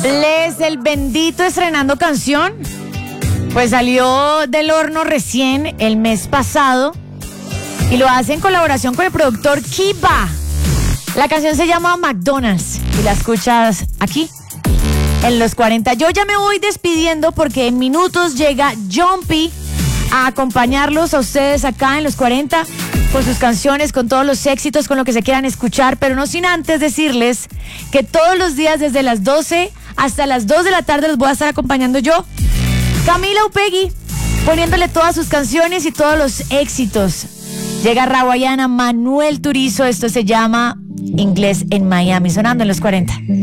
Les el bendito estrenando canción. Pues salió del horno recién el mes pasado y lo hace en colaboración con el productor Kiba. La canción se llama McDonald's y la escuchas aquí en Los 40. Yo ya me voy despidiendo porque en minutos llega Jumpy a acompañarlos a ustedes acá en Los 40 con sus canciones, con todos los éxitos, con lo que se quieran escuchar, pero no sin antes decirles que todos los días desde las 12 hasta las 2 de la tarde los voy a estar acompañando yo, Camila Upegui, poniéndole todas sus canciones y todos los éxitos. Llega Rawayana, Manuel Turizo, esto se llama Inglés en Miami, sonando en Los 40.